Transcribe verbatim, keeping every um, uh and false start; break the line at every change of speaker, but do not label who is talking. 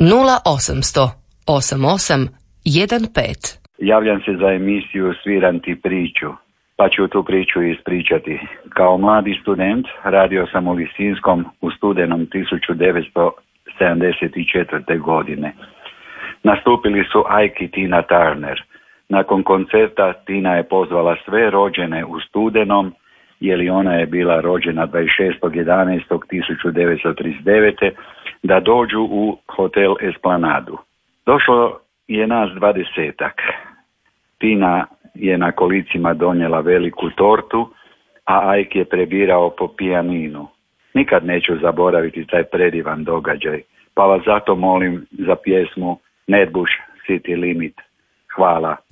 nula osamsto osam osam jedan pet.
Javljam se za emisiju Sviram ti priču, pa ću tu priču ispričati. Kao mladi student radio sam u Lisinskom u studenom tisuću devetsto sedamdeset četvrte. godine. Nastupili su Ike i Tina Turner. Nakon koncerta Tina je pozvala sve rođene u studenom, jer i ona je bila rođena dvadeset šestog jedanaestog tisuću devetsto trideset devete. da dođu u hotel Esplanadu. Došlo je nas dvadesetak. Tina je na kolicima donijela veliku tortu, a Ike je prebirao po pijaninu. Nikad neću zaboraviti taj predivan događaj, pa vas zato molim za pjesmu Netbush City Limit. Hvala.